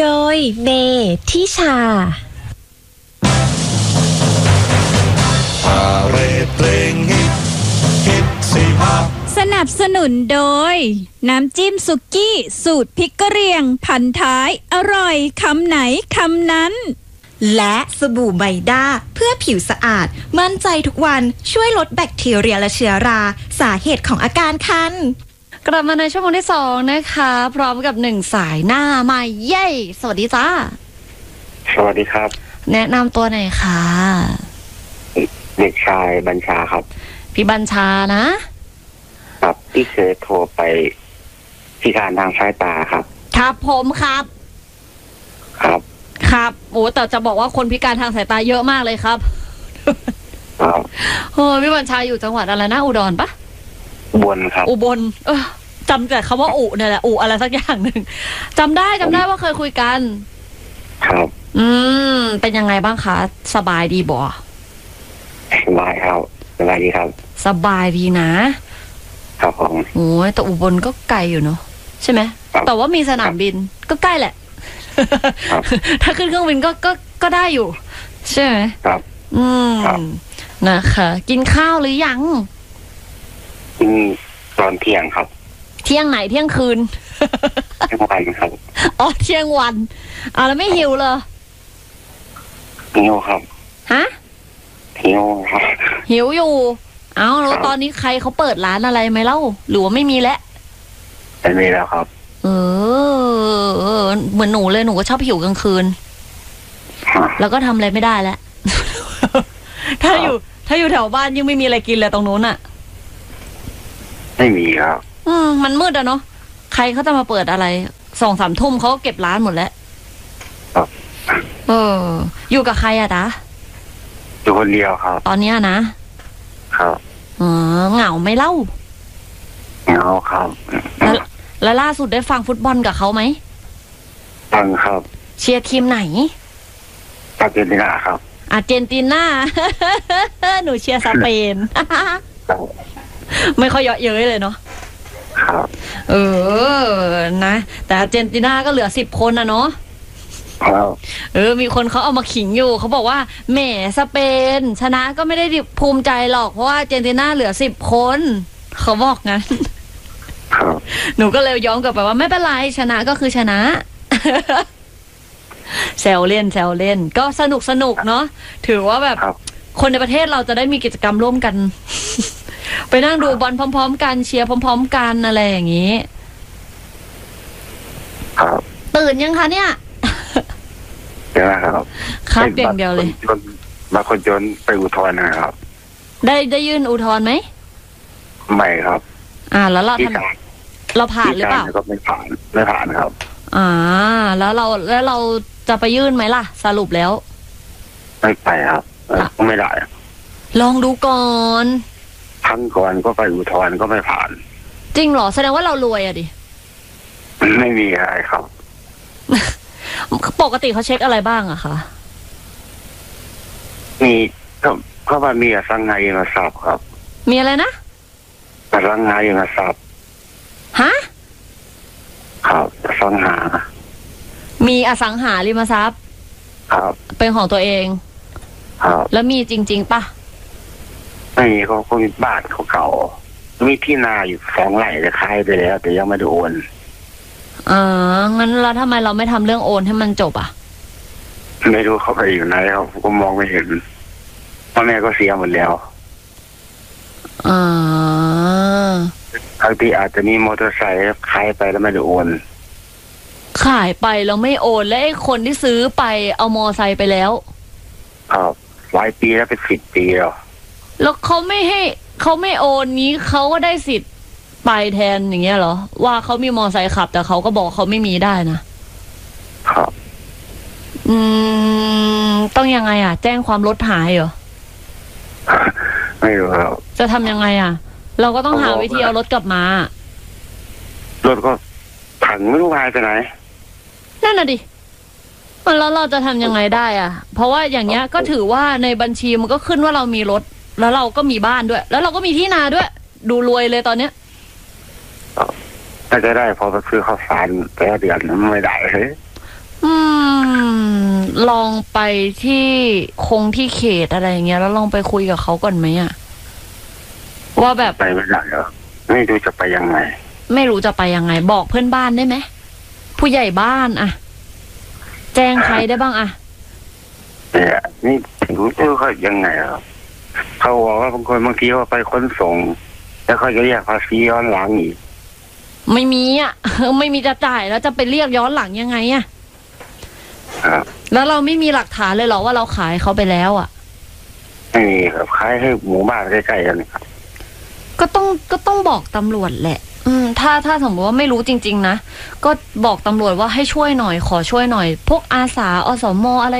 โดยเมทิชาพาเรดเพลงฮิตสิฮะสนับสนุนโดยน้ำจิ้มสุกี้สูตรพริกกะเหรี่ยงพันท้ายอร่อยคำไหนคำนั้นและสบู่ไบด้าเพื่อผิวสะอาดมั่นใจทุกวันช่วยลดแบคทีเรียและเชื้อราสาเหตุของอาการคันกลับมาในชั่วโมงที่2นะคะพร้อมกับ1สายหน้าใหม่เย้สวัสดีจ้าสวัสดีครับแนะนำตัวหน่อยค่ะเด็กชายบัญชาครับพี่บัญชานะครับที่เคยโทรไปพิการทางสายตาครับครับผมครับครับโอ้แต่จะบอกว่าคนพิการทางสายตาเยอะมากเลยครับโอ้พี่บัญชาอยู่จังหวัดอะไรนะอุดรปะอุบลครับอุบลจำแต่คำว่าอุเนี่ยแหละอุอะไรสักอย่างหนึ่งจำได้ว่าเคยคุยกันครับเป็นยังไงบ้างคะสบายดีบ่สบายครับสบายดีครับสบายดีนะครับผมโอ้ยแต่อุบลก็ไกลอยู่เนาะใช่ไหมแต่ว่ามีสนามบินก็ใกล้แหละถ้าขึ้นเครื่องบินก็ได้อยู่ใช่ไหมครับนะคะกินข้าวหรือยังกินตอนเที่ยงครับเที่ยงไหนเที่ยงคืนเที่ยงวันครับอ๋อเที่ยงวันแล้วไม่หิวเลยหิวครับฮะหิวครับหิวอยู่แล้วตอนนี้ใครเขาเปิดร้านอะไรไหมเล่าหรือว่าไม่มีแล้วไม่มีแล้วครับเหมือนหนูเลยหนูก็ชอบหิวกลางคืนแล้วก็ทำอะไรไม่ได้แล้วถ้าอยู่แถวบ้านยังไม่มีอะไรกินเลยตรงนู้นอ่ะไม่มีครับมันมืดอะเนาะใครเขาจะมาเปิดอะไร2-3 ทุ่มเขาก็เก็บร้านหมดแล้วอยู่กับใครอะจ๊ะอยู่คนเดียวครับตอนนี้นะครับเหงาไม่เล่าเหงาครับแล้วล่าสุดได้ฟังฟุตบอลกับเขาไหมฟังครับเชียร์ทีมไหนอาร์เจนตินาครับอาร์เจนตินาหนูเชียร์สเปนไม่ค่อยเยอะเย้ยเลยเนาะครับนะแต่อาร์เจนตินาก็เหลือ10 คนนะเนาะมีคนเขาเอามาขิงอยู่เขาบอกว่าแหมสเปนชนะก็ไม่ได้ภูมิใจหรอกเพราะว่าอาร์เจนตินาเหลือ10 คนเขาบอกงั้นหนูก็เลยย้อนกลับไปว่าไม่เป็นไรชนะก็คือชนะแซวเล่นก็สนุกเนาะถือว่าแบบคนในประเทศเราจะได้มีกิจกรรมร่วมกันไปนั่งดูบอลพร้อมๆกันเชียร์พร้อมๆกันอะไรอย่างนี้ตื่นยังคะเนี่ยเดี๋ยวนะครับครับอย่างเดียวเลยมาคนจนไปอุทธรณ์นะครับได้ยื่นอุทธรณ์ไหมไม่ครับแล้วเราผ่านหรือเปล่าก็ไม่ผ่านครับแล้วเราจะไปยื่นไหมล่ะสรุปแล้วไม่ไปครับไม่ได้ลองดูก่อนครั้งก่อนก็ไปอุทธรณ์ก็ไม่ผ่านจริงเหรอแสดงว่าเรารวยอะดิไม่มีอะไรครับปกติเขาเช็คอะไรบ้างอะคะมีเขาว่ามีอสังหาริมทรัพย์ครับมีอะไรนะอสังหาริมทรัพย์ฮะครับอสังหามีอสังหาริมทรัพย์ครับเป็นของตัวเองครับแล้วมีจริงๆป่ะไม่มีเขามีบ้านเขาเก่ามีที่นาอยู่2 ไร่จะขายไปแล้วแต่ยังไม่ได้โอนงั้นแล้วทำไมเราไม่ทำเรื่องโอนให้มันจบอ่ะไม่รู้เขาไปอยู่ไหนเขาก็มองไม่เห็นพ่อแม่ก็เสียหมดแล้วบางทีอาจจะมีมอเตอร์ไซค์ขายไปแล้วไม่ได้โอนขายไปแล้วไม่โอนแล้วไอ้คนที่ซื้อไปเอามอไซค์ไปแล้วครับหลายปีแล้วเป็น10 ปีแล้วเขาไม่โอนนี้เขาก็ได้สิทธิ์ไปแทนอย่างเงี้ยเหรอว่าเขามีมอไซค์ขับแต่เขาก็บอกเขาไม่มีได้นะครับต้องยังไงแจ้งความรถหายเหรอไม่รู้ครับจะทำยังไงเราก็ต้องหาวิธีเอารถกลับมารถก็ถังไม่รู้หายไปไหนนั่นน่ะดิแล้วเราจะทำยังไงได้เพราะว่าอย่างเงี้ยก็ถือว่าในบัญชีมันก็ขึ้นว่าเรามีรถแล้วเราก็มีบ้านด้วยแล้วเราก็มีที่นาด้วยดูรวยเลยตอนเนี้ยน่าจะได้พอไปซื้อข้าวสารแต่เดือนไม่ได้เลยลองไปที่ที่เขตอะไรอย่างเงี้ยแล้วลองไปคุยกับเขาก่อนไหมอะว่าแบบไปไม่ได้เหรอไม่รู้จะไปยังไงไม่รู้จะไปยังไงบอกเพื่อนบ้านได้ไหมผู้ใหญ่บ้านอะแจ้งใครได้บ้างอะเนี่ยนี่รู้เขายังไงอ่ะเขาบอกว่าบางคนบางทีเขาไปขนส่งแล้วเขาจะเรียกภาษีย้อนหลังอีกไม่มีอ่ะ ไม่มีจะจ่ายแล้วจะไปเรียกย้อนหลังยังไงอ่ะแล้วเราไม่มีหลักฐานเลยเหรอว่าเราขายเขาไปแล้วอ่ะไม่มีครับขายให้หมู่บ้านใกล้ๆกันครับก็ต้องบอกตำรวจแหละถ้าสมมติว่าไม่รู้จริงๆนะก็บอกตำรวจว่าให้ช่วยหน่อยขอช่วยหน่อยพวกอาสาอสมอะไร